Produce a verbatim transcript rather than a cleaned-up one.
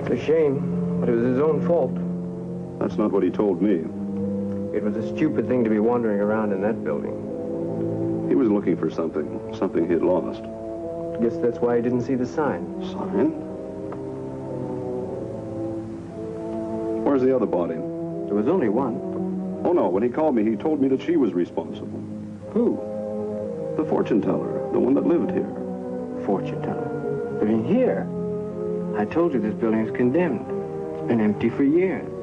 It's a shame, but it was his own fault. That's not what he told me. It was a stupid thing to be wandering around in that building. He was looking for something, something he'd lost. I guess that's why he didn't see the sign. Sign? Where's the other body? There was only one. Oh, no. When he called me, he told me that she was responsible. Who? The fortune teller, the one that lived here. Fortune teller. Living here? I told you this building is condemned. It's been empty for years.